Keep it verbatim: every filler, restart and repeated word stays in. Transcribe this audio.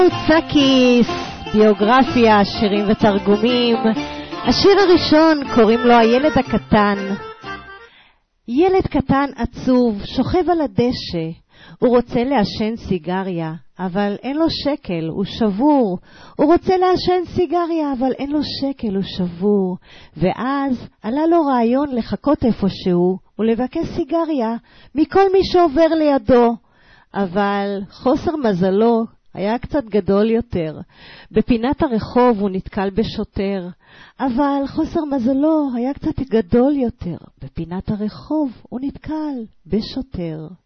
צקיס, ביוגרפיה, שירים ותרגומים. השיר הראשון קוראים לו הילד הקטן. ילד קטן עצוב שוכב על הדשא, הוא רוצה לעשן סיגריה, אבל אין לו שקל, הוא שבור. הוא רוצה לעשן סיגריה, אבל אין לו שקל, הוא שבור. ואז עלה לו רעיון לחכות איפשהו ולבקש סיגריה מכל מי שעובר לידו. אבל חוסר מזלו היה קצת גדול יותר. בפינת הרחוב הוא נתקל בשוטר, אבל חוסר מזלו היה קצת גדול יותר. בפינת הרחוב הוא נתקל בשוטר.